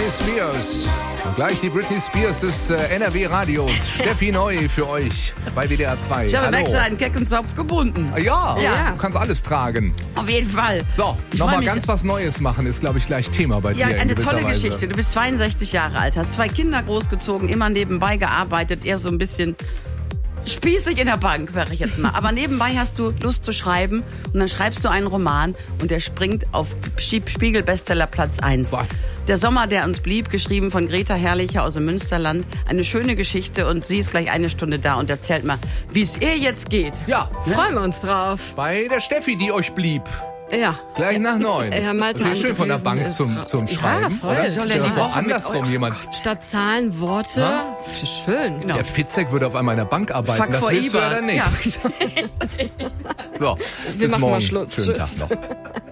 Britney Spears. Und gleich die Britney Spears des NRW-Radios. Steffi Neu für euch bei WDR 2. Ich habe Hallo. extra einen Keckenzopf gebunden. Ja, Ja. du kannst alles tragen. Auf jeden Fall. So, Ich nochmal freu mich- ganz was Neues machen, ist, glaube ich, gleich Thema bei Ja, dir. in eine gewisser tolle Weise. Geschichte. Du bist 62 Jahre alt, hast 2 Kinder großgezogen, immer nebenbei gearbeitet, eher so ein bisschen spießig in der Bank, sag ich jetzt mal. Aber nebenbei hast du Lust zu schreiben und dann schreibst du einen Roman und der springt auf Spiegel-Bestseller Platz 1. Boah. Der Sommer, der uns blieb, geschrieben von Greta Herrlicher aus dem Münsterland. Eine schöne Geschichte und sie ist gleich eine Stunde da und erzählt mal, wie es ihr jetzt geht. Ja, Freuen wir uns drauf. bei der Steffi, die euch blieb. Ja. Gleich nach 9. Ja, Malte Sehr schön von der angewiesen Bank ist zum drauf. Schreiben. Ja, voll. Oder? Soll er Stell dir die vor, Woche mit andersrum euch- jemand. Statt Zahlen, Worte. Schön. Genau. Der Fitzek würde auf einmal in der Bank arbeiten. Fuck Das for willst du ja Iber. dann nicht. Ja. So, Wir bis machen mal morgen. Schluss. Schönen Tschüss. Tag noch.